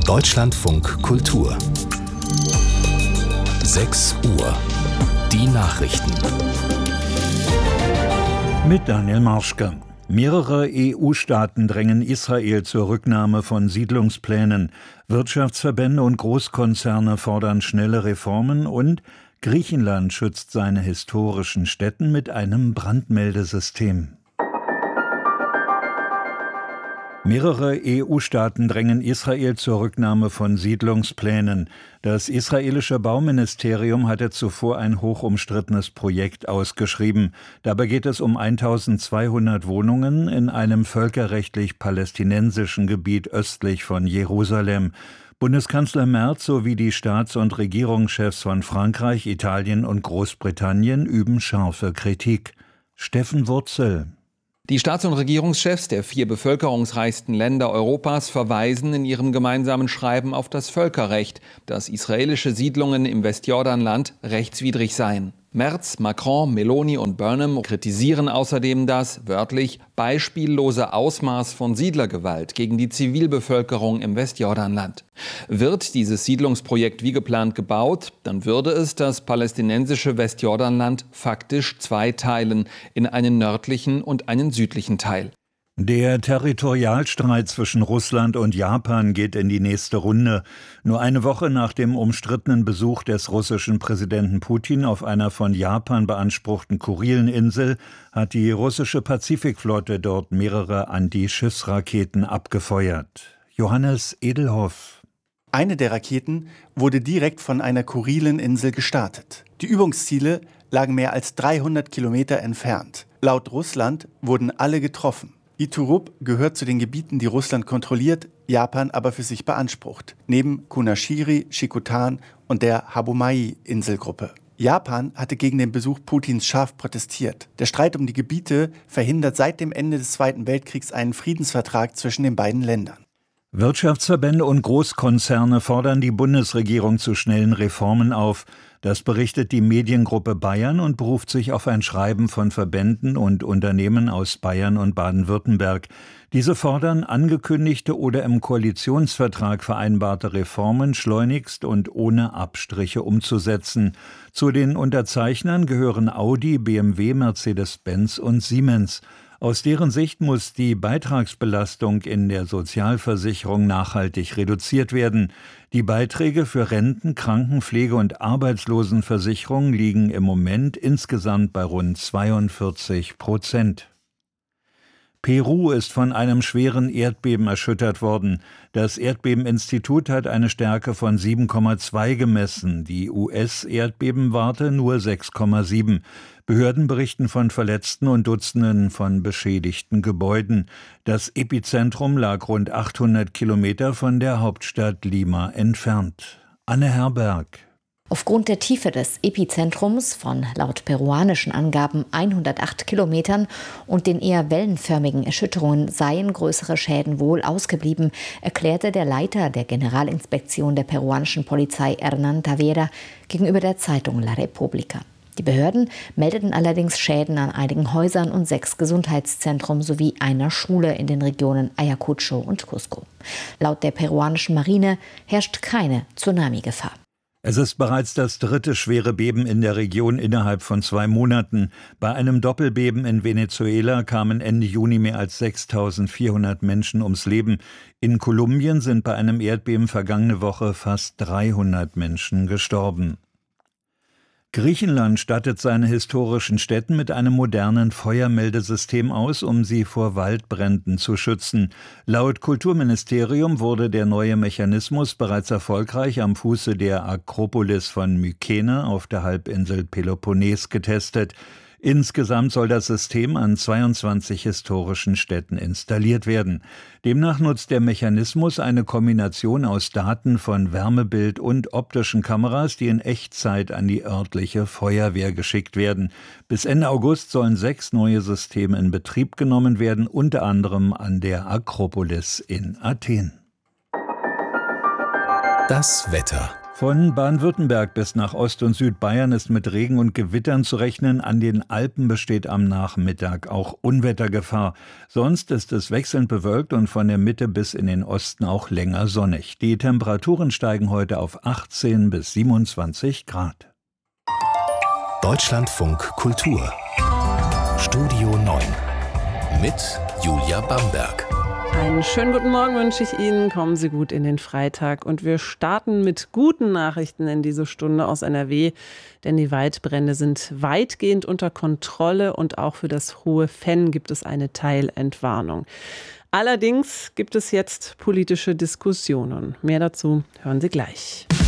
Deutschlandfunk Kultur 6 Uhr. Die Nachrichten. Mit Daniel Marschke. Mehrere EU-Staaten drängen Israel zur Rücknahme von Siedlungsplänen. Wirtschaftsverbände und Großkonzerne fordern schnelle Reformen und Griechenland schützt seine historischen Stätten mit einem Brandmeldesystem. Mehrere EU-Staaten drängen Israel zur Rücknahme von Siedlungsplänen. Das israelische Bauministerium hatte zuvor ein hochumstrittenes Projekt ausgeschrieben. Dabei geht es um 1200 Wohnungen in einem völkerrechtlich-palästinensischen Gebiet östlich von Jerusalem. Bundeskanzler Merz sowie die Staats- und Regierungschefs von Frankreich, Italien und Großbritannien üben scharfe Kritik. Steffen Wurzel. Die Staats- und Regierungschefs der 4 bevölkerungsreichsten Länder Europas verweisen in ihrem gemeinsamen Schreiben auf das Völkerrecht, dass israelische Siedlungen im Westjordanland rechtswidrig seien. Merz, Macron, Meloni und Burnham kritisieren außerdem das, wörtlich, beispiellose Ausmaß von Siedlergewalt gegen die Zivilbevölkerung im Westjordanland. Wird dieses Siedlungsprojekt wie geplant gebaut, dann würde es das palästinensische Westjordanland faktisch zweiteilen, in einen nördlichen und einen südlichen Teil. Der Territorialstreit zwischen Russland und Japan geht in die nächste Runde. Nur eine Woche nach dem umstrittenen Besuch des russischen Präsidenten Putin auf einer von Japan beanspruchten Kurileninsel hat die russische Pazifikflotte dort mehrere Anti-Schiffsraketen abgefeuert. Johannes Edelhoff. Eine der Raketen wurde direkt von einer Kurileninsel gestartet. Die Übungsziele lagen mehr als 300 Kilometer entfernt. Laut Russland wurden alle getroffen. Iturup gehört zu den Gebieten, die Russland kontrolliert, Japan aber für sich beansprucht, neben Kunashiri, Shikotan und der Habomai-Inselgruppe. Japan hatte gegen den Besuch Putins scharf protestiert. Der Streit um die Gebiete verhindert seit dem Ende des Zweiten Weltkriegs einen Friedensvertrag zwischen den beiden Ländern. Wirtschaftsverbände und Großkonzerne fordern die Bundesregierung zu schnellen Reformen auf. Das berichtet die Mediengruppe Bayern und beruft sich auf ein Schreiben von Verbänden und Unternehmen aus Bayern und Baden-Württemberg. Diese fordern, angekündigte oder im Koalitionsvertrag vereinbarte Reformen schleunigst und ohne Abstriche umzusetzen. Zu den Unterzeichnern gehören Audi, BMW, Mercedes-Benz und Siemens. Aus deren Sicht muss die Beitragsbelastung in der Sozialversicherung nachhaltig reduziert werden. Die Beiträge für Renten-, Krankenpflege- und Arbeitslosenversicherung liegen im Moment insgesamt bei rund 42%. Peru ist von einem schweren Erdbeben erschüttert worden. Das Erdbebeninstitut hat eine Stärke von 7,2 gemessen. Die US-Erdbebenwarte nur 6,7. Behörden berichten von Verletzten und Dutzenden von beschädigten Gebäuden. Das Epizentrum lag rund 800 Kilometer von der Hauptstadt Lima entfernt. Anne Herberg. Aufgrund der Tiefe des Epizentrums von laut peruanischen Angaben 108 Kilometern und den eher wellenförmigen Erschütterungen seien größere Schäden wohl ausgeblieben, erklärte der Leiter der Generalinspektion der peruanischen Polizei Hernán Tavera gegenüber der Zeitung La República. Die Behörden meldeten allerdings Schäden an einigen Häusern und 6 Gesundheitszentren sowie einer Schule in den Regionen Ayacucho und Cusco. Laut der peruanischen Marine herrscht keine Tsunami-Gefahr. Es ist bereits das 3. schwere Beben in der Region innerhalb von 2 Monaten. Bei einem Doppelbeben in Venezuela kamen Ende Juni mehr als 6.400 Menschen ums Leben. In Kolumbien sind bei einem Erdbeben vergangene Woche fast 300 Menschen gestorben. Griechenland stattet seine historischen Stätten mit einem modernen Feuermeldesystem aus, um sie vor Waldbränden zu schützen. Laut Kulturministerium wurde der neue Mechanismus bereits erfolgreich am Fuße der Akropolis von Mykene auf der Halbinsel Peloponnes getestet. Insgesamt soll das System an 22 historischen Städten installiert werden. Demnach nutzt der Mechanismus eine Kombination aus Daten von Wärmebild- und optischen Kameras, die in Echtzeit an die örtliche Feuerwehr geschickt werden. Bis Ende August sollen 6 neue Systeme in Betrieb genommen werden, unter anderem an der Akropolis in Athen. Das Wetter. Von Baden-Württemberg bis nach Ost- und Südbayern ist mit Regen und Gewittern zu rechnen. An den Alpen besteht am Nachmittag auch Unwettergefahr. Sonst ist es wechselnd bewölkt und von der Mitte bis in den Osten auch länger sonnig. Die Temperaturen steigen heute auf 18 bis 27 Grad. Deutschlandfunk Kultur. Studio 9 mit Julia Bamberg. Einen schönen guten Morgen wünsche ich Ihnen. Kommen Sie gut in den Freitag. Und wir starten mit guten Nachrichten in diese Stunde aus NRW. Denn die Waldbrände sind weitgehend unter Kontrolle und auch für das Hohe Venn gibt es eine Teilentwarnung. Allerdings gibt es jetzt politische Diskussionen. Mehr dazu hören Sie gleich.